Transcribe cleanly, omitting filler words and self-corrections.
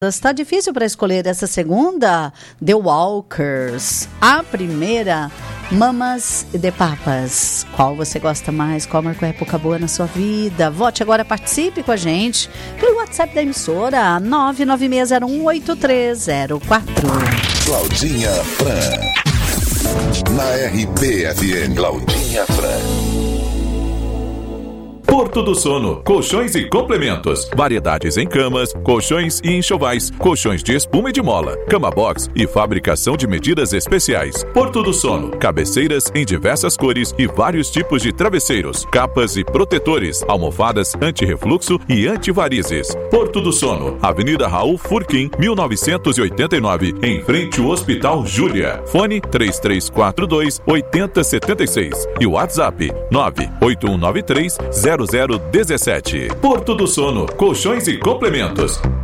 Está difícil para escolher essa segunda? The Walkers. A primeira, Mamas de Papas. Qual você gosta mais? Qual marcou época boa na sua vida? Vote agora, participe com a gente pelo WhatsApp da emissora 996018304. Claudinha Fran. Na RBFM. Claudinha Fran. Porto do Sono, colchões e complementos, variedades em camas, colchões e enxovais, colchões de espuma e de mola, cama box e fabricação de medidas especiais. Porto do Sono, cabeceiras em diversas cores e vários tipos de travesseiros, capas e protetores, almofadas anti-refluxo e anti-varizes. Porto do Sono, Avenida Raul Furquim, 1989, em frente ao Hospital Júlia. Fone 3342-8076 e WhatsApp 98193-0017. Porto do Sono, colchões e complementos.